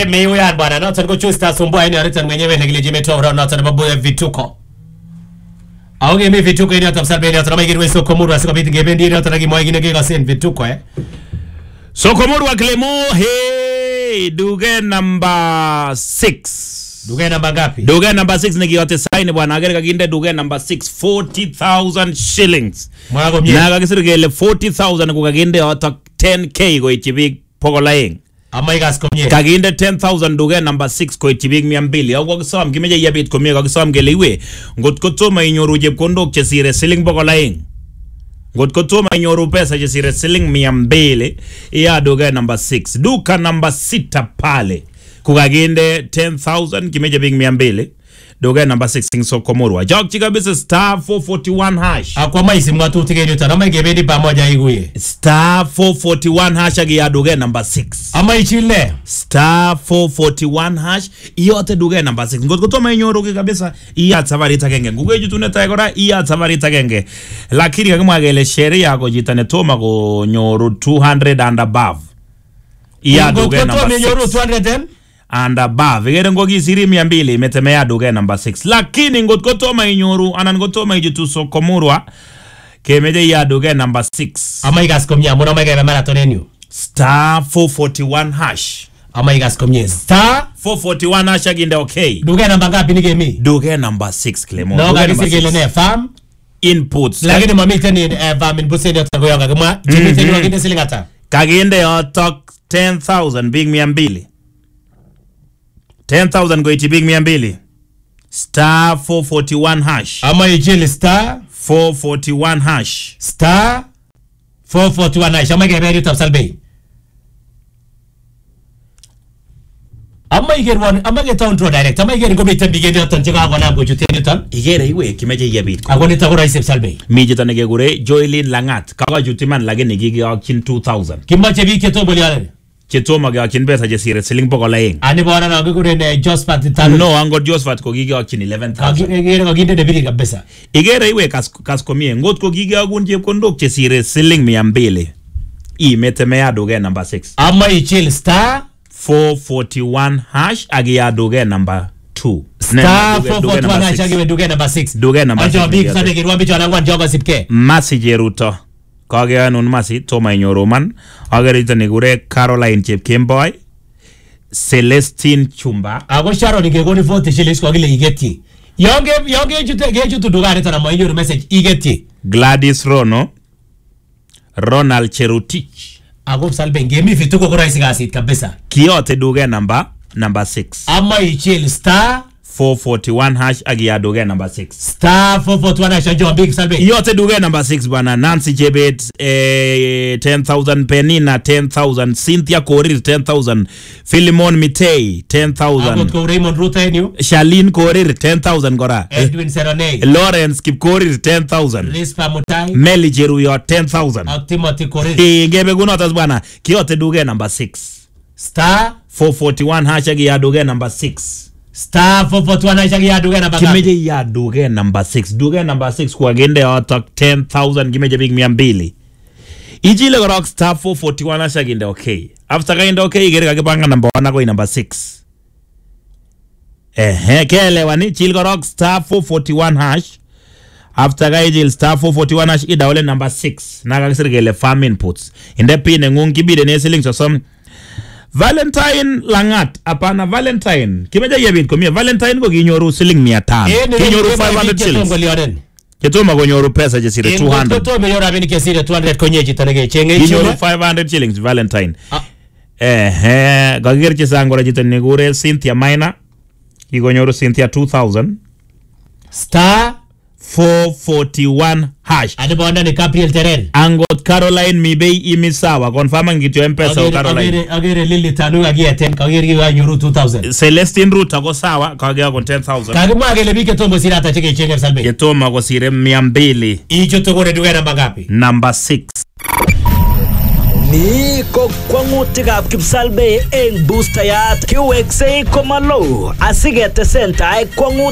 Uyan bwana noton ko chusta sumbua ini aritan mwenyewe ngile jimetoa round noton babu vituko. Au game vituko ini noton salbe noton magirwe Sokomuru asikopiti gebendi noton agimwa igine gasen vituko Sokomuru wa Clemo hey duge number 6. Duge namba ngapi? Duge number 6 nikiyote sign bwana agereka kinde duge number 6 40,000 shillings. Mwago mie. Na kakisirikele 40,000 kukakinde yoto 10k koichibik pokolaeng. Ama ikas komye. Kakinde 10,000 duge number 6 koichibik 200. Au kakisom kimeje yabit komye kakisom kele iwe. Ngotko toma inyoru chepkondok chesire siling pokolaeng. Ngotko toma inyoru pesa chesire siling 200 ya duge number 6. Duka number 6 pale. Kukaginde 10,000 kimeje big 200 doga number 6 Sokomuru jog chika bisa star 441 hash akwa maisi mwatu tikeni utanama igebedi pamoja iguye star 441 hash agia doga number 6 ama ichile star 441 hash yote doga number 6 ngotko toma inyoro kabisa iya safari takenge nguge jutune taigora iya safari takenge lakini kakimwagele sheria yako jitane toma ko nyoro 200 and above iya doga number 6 and above igere ngoki siri 200 imetemea duge number 6 lakini ngotko toma inyoru anan ngotoma ijitu Sokomurwa kemeje ya duge number 6 ama igas komya mona magebe marathon enu star 441 hash ama igas komye star 441 hash aginde okay duge namba ngapi nigemi duge number 6 Clemo no gakisigele ne farm inputs lakini mamite ni farm buseni atagoyanga kama jimite ni waginde silingata kaginde yotok 10,000 big 200 10,000 go big 200 star 441 hash ama ijili star 441 hash star 441 hash ama gebedi top salbe ama igerwan ama getown draw direct ama iger ngo bitan bigedi ton chika gona go chute ton igere iwe kimeje yabit agoni tagora isep salbe mi jitane gegure Joylin Langat kaga jutiman lakini gigi akin 2,000 kimbache bi keto boli ale Chetoma ga akin besa jesire siling pokolaeng ani bora na gure ne Josephat tano no ango Josephat ko gigi akin 11,000 igere ko ginde de biri kabisa igere iwe kas komie ngot ko gigi agun chepkondok chesire siling 200 imetemea duge number 6 ama ichil star 441 hash agia duge number 2 star 441 hash agia duge number 6 duge number 6 ajo big sade kirwa bicho anangwan jogo sipke masi jeruto kage anun masi toma nyoroman agerita nigure Caroline Chepkemboy Celestine Chumba ago Sharon ngegoni 40 shillings kwa gile igeti yonge jutu dugare tana moyo message igeti Gladys Rono Ronald Cherutich ago salbe ngemi fituko kwa isi gasit kabisa kiyote duge number 6 ama ichil star 441 hash agia duge number 6 star 441 hash ajo big salbe yote duge number 6 bwana Nancy Jebet 10,000 Penina 10,000 Cynthia Korir 10,000 Philemon Mitei 10,000 ago ko Raymond Ruta enu Shalin Korir 10,000 gora Edwin Seronei Lawrence Kipkorir 10,000 Rispa Mutai Meli Jeruyo 10,000 Timothy Korir ngebe kunotas bwana kiyote duge number 6 star 441 hash agia duge number 6 star 441 hash agia duge number 6 kimeje ya duge number 6 duge number 6 kwa gende yotok 10,000 kimeje big 200 ijile gorok star 441 hash aginde okay after kainde okay igere kakipanga number 1 ko number 6 kele wani chil gorok star 441 hash after kaijil star 441 hash idawole number 6 nakakisirikele farm inputs inde pine ngungibide ne siling sosom Valentine Langat apana Valentine kimeja yebit komie Valentine ko kinyoru siling 500 kinyoru 500 shillings ketoma konyoru pesa jesire 200 ketoma yora bini kesire 200 konyeji tanege chenge kinyoru 500 shillings Valentine gagerche sangora jitane gure Cynthia Maina kikonyoru Cynthia 2,000 star 441 hash adibonda ni Gabriel Terrell angot Caroline Mibei imisawa confirming ngityo mpesa Caroline agere Lily Tanu agia 10 kagere giwa nyuru 2,000 Celestine Ruta ko sawa kagea kon 10,000 kagimwa agele bike tombo sirata cheke chenge salbe ketoma ko sire 200 icho togore duge namba ngapi number 6 Ni ko kwangutikab Kipsalbe eng booster yat kiweksei komalo asigete sentai kwangut